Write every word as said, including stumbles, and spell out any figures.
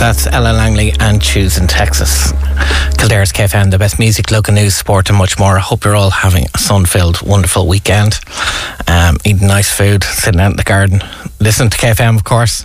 That's Ella Langley and Choose in Texas. Kildare's K F M, the best music, local news, sport and much more. I hope you're all having a sun-filled, wonderful weekend. Um, eating nice food, sitting out in the garden. Listen to K F M, of course.